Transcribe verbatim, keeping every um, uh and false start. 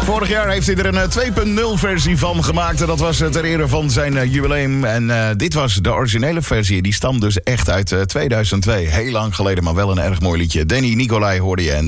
Vorig jaar heeft hij er een twee punt nul versie van gemaakt. En dat was ter ere van zijn uh, jubileum. En uh, dit was de originele versie. Die stamt dus echt uit uh, tweeduizend twee. Heel lang geleden, maar wel een erg mooi liedje. Danny Nicolai hoorde je. En